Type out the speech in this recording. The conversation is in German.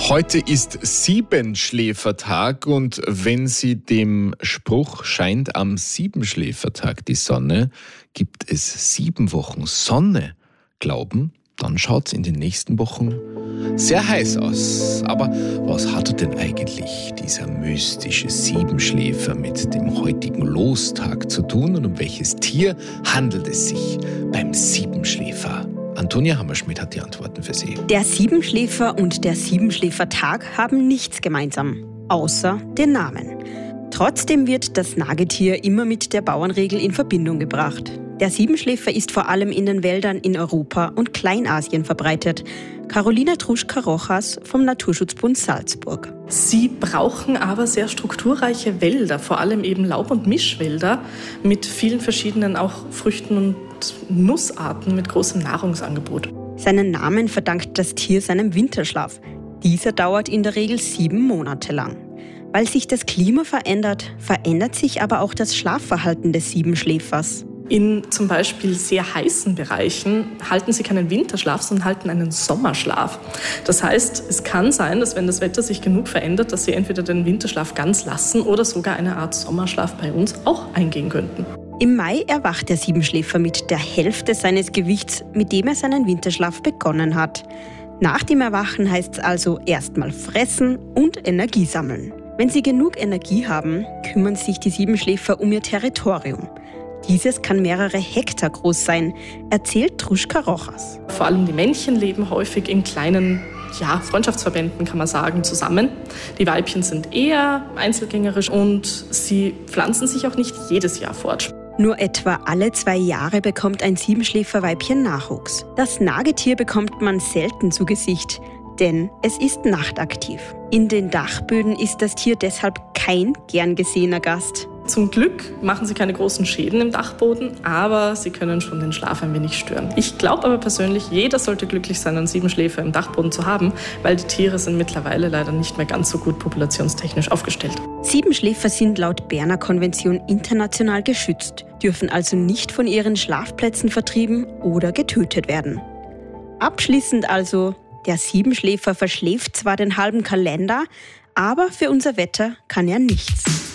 Heute ist Siebenschläfertag und wenn Sie dem Spruch "scheint am Siebenschläfertag die Sonne, gibt es 7 Wochen Sonne" glauben, dann schaut es in den nächsten Wochen sehr heiß aus. Aber was hat denn eigentlich dieser mystische Siebenschläfer mit dem heutigen Lostag zu tun und um welches Tier handelt es sich beim Siebenschläfer? Antonia Hammerschmidt hat die Antworten für Sie. Der Siebenschläfer und der Siebenschläfertag haben nichts gemeinsam, außer den Namen. Trotzdem wird das Nagetier immer mit der Bauernregel in Verbindung gebracht. Der Siebenschläfer ist vor allem in den Wäldern in Europa und Kleinasien verbreitet. Carolina Truschka-Rojas vom Naturschutzbund Salzburg. Sie brauchen aber sehr strukturreiche Wälder, vor allem eben Laub- und Mischwälder mit vielen verschiedenen auch Früchten und Nussarten mit großem Nahrungsangebot. Seinen Namen verdankt das Tier seinem Winterschlaf. Dieser dauert in der Regel 7 Monate lang. Weil sich das Klima verändert, verändert sich aber auch das Schlafverhalten des Siebenschläfers. In zum Beispiel sehr heißen Bereichen halten sie keinen Winterschlaf, sondern halten einen Sommerschlaf. Das heißt, es kann sein, dass wenn das Wetter sich genug verändert, dass sie entweder den Winterschlaf ganz lassen oder sogar eine Art Sommerschlaf bei uns auch eingehen könnten. Im Mai erwacht der Siebenschläfer mit der Hälfte seines Gewichts, mit dem er seinen Winterschlaf begonnen hat. Nach dem Erwachen heißt es also erstmal fressen und Energie sammeln. Wenn sie genug Energie haben, kümmern sich die Siebenschläfer um ihr Territorium. Dieses kann mehrere Hektar groß sein, erzählt Truschka-Rojas. Vor allem die Männchen leben häufig in kleinen Freundschaftsverbänden, kann man sagen, zusammen. Die Weibchen sind eher einzelgängerisch und sie pflanzen sich auch nicht jedes Jahr fort. Nur etwa alle 2 Jahre bekommt ein Siebenschläferweibchen Nachwuchs. Das Nagetier bekommt man selten zu Gesicht, denn es ist nachtaktiv. In den Dachböden ist das Tier deshalb kein gern gesehener Gast. Zum Glück machen sie keine großen Schäden im Dachboden, aber sie können schon den Schlaf ein wenig stören. Ich glaube aber persönlich, jeder sollte glücklich sein, einen Siebenschläfer im Dachboden zu haben, weil die Tiere sind mittlerweile leider nicht mehr ganz so gut populationstechnisch aufgestellt. Siebenschläfer sind laut Berner Konvention international geschützt, dürfen also nicht von ihren Schlafplätzen vertrieben oder getötet werden. Abschließend also, der Siebenschläfer verschläft zwar den halben Kalender, aber für unser Wetter kann er nichts.